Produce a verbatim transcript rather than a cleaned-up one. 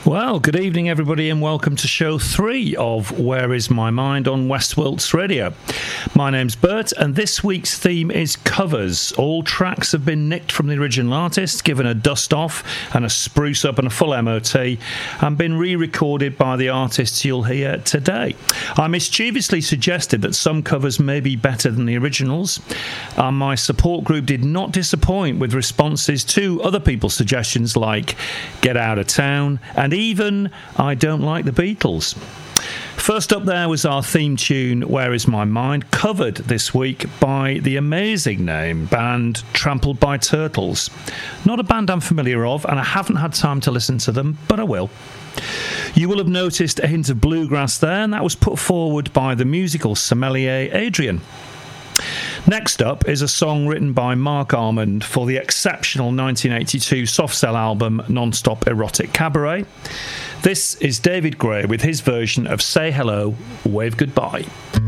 Well, good evening, everybody, and welcome to show three of Where Is My Mind on Westwilts Radio. My name's Bert, and this week's theme is covers. All tracks have been nicked from the original artist, given a dust-off and a spruce-up and a full M O T, and been re-recorded by the artists you'll hear today. I mischievously suggested that some covers may be better than the originals, and my support group did not disappoint with responses to other people's suggestions like Get Out of Town, and even I Don't Like the Beatles. First up there was our theme tune, Where Is My Mind, covered this week by the amazing name band Trampled by Turtles. Not a band I'm familiar of, and I haven't had time to listen to them, but I will. You will have noticed a hint of bluegrass there, and that was put forward by the musical sommelier Adrian. Next up is a song written by Mark Almond for the exceptional nineteen eighty-two Soft Cell album Non-Stop Erotic Cabaret. This is David Gray with his version of Say Hello, Wave Goodbye.